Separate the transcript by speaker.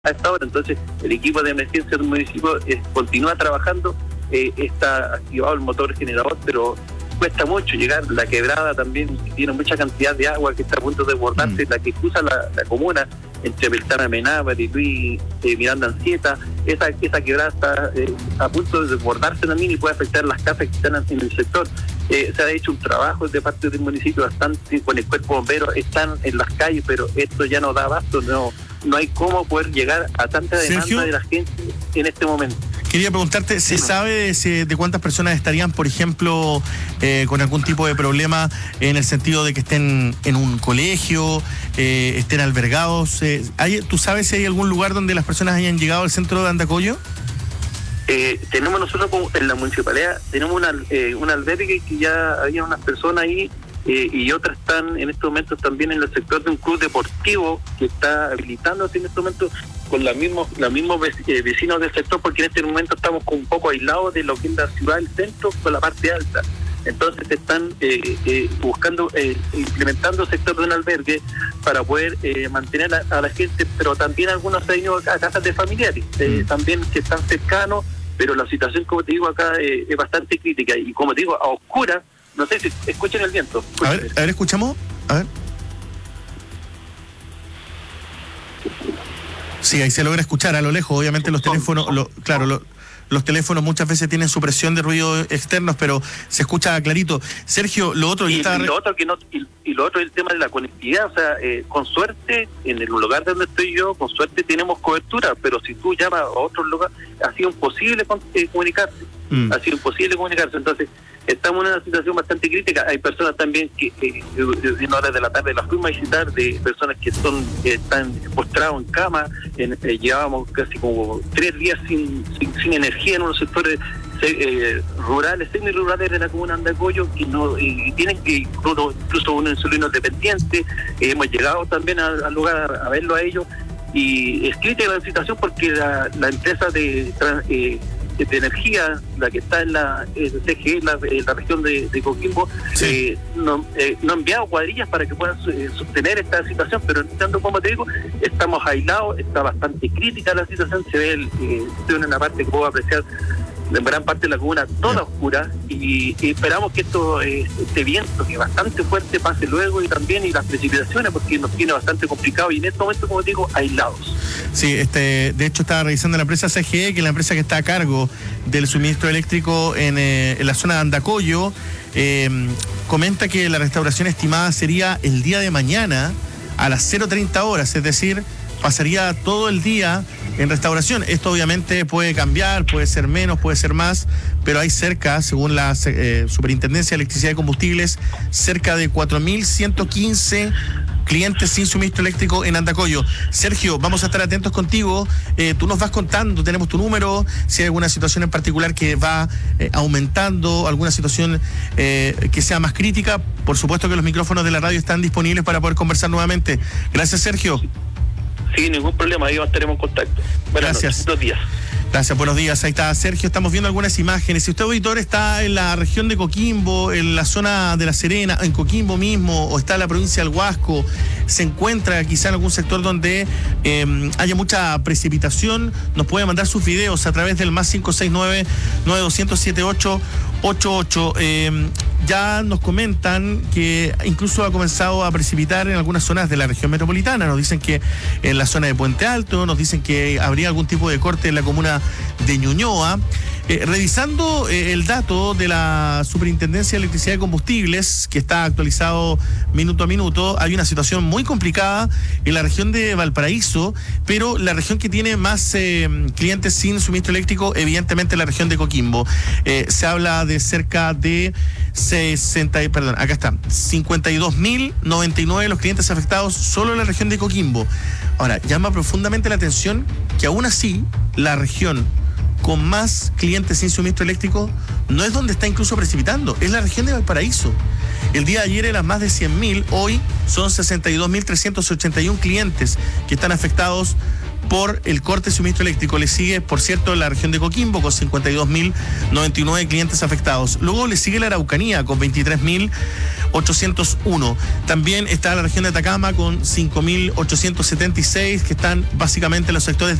Speaker 1: a esta hora. Entonces, el equipo de emergencia del municipio continúa trabajando, está activado el motor generador, pero cuesta mucho llegar. La quebrada también tiene mucha cantidad de agua que está a punto de desbordarse, la que cruza la comuna entre Beltrán Amená, Mariluí, Miranda Anchieta. Esa quebrada está a punto de desbordarse también y puede afectar las casas que están en el sector. Se ha hecho un trabajo de parte del municipio bastante con el cuerpo bombero, están en las calles, pero esto ya no da abasto, no hay cómo poder llegar a tanta demanda, Sergio, de la gente en este momento.
Speaker 2: Quería preguntarte, ¿se sabe de cuántas personas estarían, por ejemplo, con algún tipo de problema en el sentido de que estén en un colegio, estén albergados? ¿Tú sabes si hay algún lugar donde las personas hayan llegado al centro de Andacollo?
Speaker 1: Tenemos nosotros en la municipalidad, tenemos un albergue que ya había unas personas ahí, y otras están en estos momentos también en el sector de un club deportivo que está habilitándose en estos momentos con los mismos vecinos del sector, porque en este momento estamos un poco aislados de lo que es la ciudad del centro con la parte alta. Entonces están buscando, implementando sector de un albergue para poder mantener a la gente, pero también algunos se han ido a casas de familiares, también que están cercanos, pero la situación, como te digo, acá es bastante crítica y, como te digo, a oscuras. No sé si escuchen el viento.
Speaker 2: A ver, escuchamos. A ver. Sí, ahí se logra escuchar a lo lejos. Obviamente los teléfonos, los teléfonos muchas veces tienen supresión de ruido externos, pero se escucha clarito. Sergio, lo otro...
Speaker 1: Y lo otro es el tema de la conectividad. O sea, con suerte, en el lugar donde estoy yo, con suerte tenemos cobertura, pero si tú llamas a otro lugar, ha sido imposible comunicarse. Ha sido imposible comunicarse. Entonces, estamos en una situación bastante crítica. Hay personas también que en horas de la tarde las fuimos a visitar, de personas que están postrados en cama. Llevábamos casi como 3 días sin energía en unos sectores rurales, semi-rurales de la comuna de Andacollo, que no tienen que incluso un insulino dependiente. Hemos llegado también al lugar a verlo a ellos, y es crítica la situación porque la empresa de energía, la que está en la CGE, en la región de Coquimbo, sí, no ha enviado cuadrillas para que puedan sostener esta situación, pero tanto como te digo, estamos aislados, está bastante crítica la situación, se ve estoy en una parte que puedo apreciar en gran parte de la comuna toda oscura, y esperamos que este viento, que es bastante fuerte, pase luego, y las precipitaciones, porque nos tiene bastante complicado y en este momento, como digo, aislados.
Speaker 2: Sí, de hecho estaba revisando la empresa CGE, que es la empresa que está a cargo del suministro eléctrico en la zona de Andacollo. Comenta que la restauración estimada sería el día de mañana a las 0:30 horas, es decir, pasaría todo el día en restauración. Esto obviamente puede cambiar, puede ser menos, puede ser más, pero hay cerca, según la Superintendencia de Electricidad y Combustibles, cerca de 4.115 clientes sin suministro eléctrico en Andacollo. Sergio, vamos a estar atentos contigo. Tú nos vas contando, tenemos tu número, si hay alguna situación en particular que va aumentando, alguna situación que sea más crítica. Por supuesto que los micrófonos de la radio están disponibles para poder conversar nuevamente. Gracias, Sergio.
Speaker 1: Sí, ningún problema, ahí estaremos en contacto.
Speaker 2: Gracias.
Speaker 1: 2 días.
Speaker 2: Gracias, buenos días. Ahí está Sergio, estamos viendo algunas imágenes. Si usted, auditor, está en la región de Coquimbo, en la zona de La Serena, en Coquimbo mismo, o está en la provincia del Huasco, se encuentra quizá en algún sector donde haya mucha precipitación, nos puede mandar sus videos a través del +569 9200 7888. Ya nos comentan que incluso ha comenzado a precipitar en algunas zonas de la región metropolitana. Nos dicen que en la zona de Puente Alto, nos dicen que habría algún tipo de corte en la comuna de Ñuñoa. Revisando el dato de la Superintendencia de Electricidad y Combustibles, que está actualizado minuto a minuto, hay una situación muy complicada en la región de Valparaíso, pero la región que tiene más clientes sin suministro eléctrico, evidentemente la región de Coquimbo. Se habla de cerca de 52.099 los clientes afectados solo en la región de Coquimbo. Ahora, llama profundamente la atención que aún así la región con más clientes sin suministro eléctrico no es donde está incluso precipitando, es la región de Valparaíso. El día de ayer eran más de 100.000, hoy son 62.381 clientes que están afectados por el corte de suministro eléctrico. Le sigue, por cierto, la región de Coquimbo con 52.099 clientes afectados. Luego le sigue la Araucanía con 23.801. También está la región de Atacama con 5.876, que están básicamente en los sectores